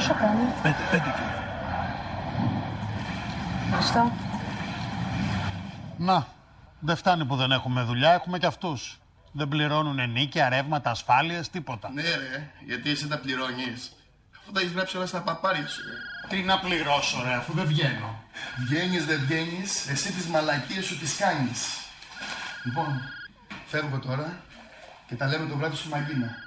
Πόσο κάνει? 5 κιλά. Ευχαριστώ. Να, δεν φτάνει που δεν έχουμε δουλειά, έχουμε κι αυτούς. Δεν πληρώνουν ενίκια, ρεύματα, ασφάλειες, τίποτα. Ναι ρε, γιατί εσύ τα πληρώνεις. Αφού τα έχεις γράψει όλα στα παπάρια σου ρε. Τι να πληρώσω ρε, αφού δεν βγαίνω. Βγαίνεις δεν βγαίνεις, εσύ τις μαλακίες σου τις κάνεις. Λοιπόν, φεύγω τώρα και τα λέμε το βράδυ σου Μαγκίνα.